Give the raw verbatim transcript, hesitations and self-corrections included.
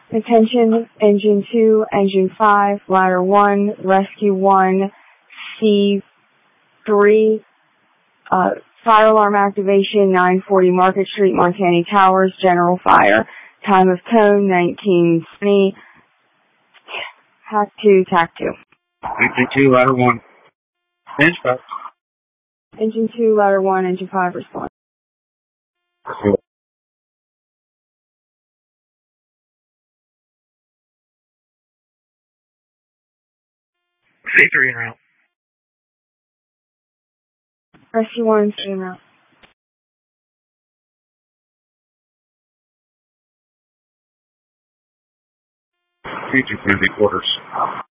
Attention, Engine two, Engine five, Ladder one, Rescue one, C three, uh, fire alarm activation, nine forty Market Street, Montani Towers, general fire. Time of tone, nineteen twenty. Tac two, Tac two. Engine two, Ladder one. Engine five. Engine two, Ladder one, Engine five, respond. C three en route. Rescue one, stay en route. C two, quarters.